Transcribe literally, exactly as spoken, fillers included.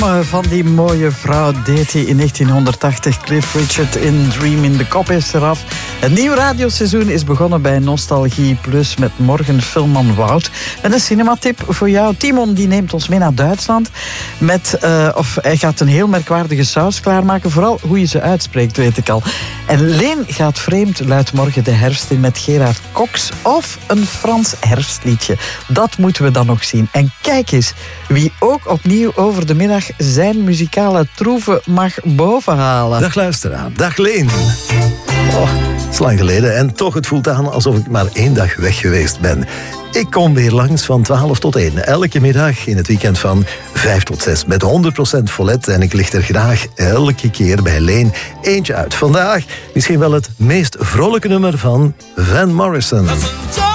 Van die mooie vrouw deed hij in negentienhonderdtachtig. Cliff Richard in Dream in de kop is eraf. Het nieuwe radioseizoen is begonnen bij Nostalgie Plus met morgen filmman Wout. Met een cinematip voor jou. Timon die neemt ons mee naar Duitsland. Met, uh, of hij gaat een heel merkwaardige saus klaarmaken. Vooral hoe je ze uitspreekt, weet ik al. En Leen gaat vreemd, luidt morgen de herfst in met Gerard Cox. Of een Frans herfstliedje. Dat moeten we dan nog zien. En kijk eens, wie ook opnieuw over de middag zijn muzikale troeven mag bovenhalen. Dag luisteraar, dag Leen. Oh, het is lang geleden en toch het voelt aan alsof ik maar één dag weg geweest ben. Ik kom weer langs van twaalf tot één. Elke middag in het weekend van vijf tot zes. Met honderd procent Vollet. En ik licht er graag elke keer bij Leen eentje uit. Vandaag misschien wel het meest vrolijke nummer van Van Morrison.